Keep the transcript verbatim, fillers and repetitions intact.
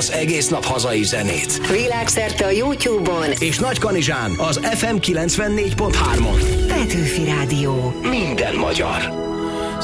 az egész nap hazai zenét. Világszerte a YouTube-on és Nagykanizsán az ef em kilencvennégy pont hármon. Petőfi Rádió. Minden magyar.